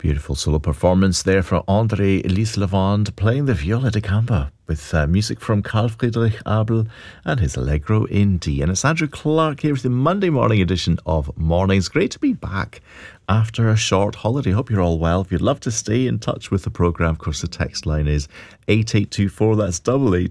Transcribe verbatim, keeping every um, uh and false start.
Beautiful solo performance there from André Lieslevandt playing the viola da gamba with uh, music from Carl Friedrich Abel and his Allegro in D. And it's Andrew Clark here with the Monday morning edition of Mornings. Great to be back after a short holiday. Hope you're all well. If you'd love to stay in touch with the programme, of course the text line is eight eight two four, that's double eight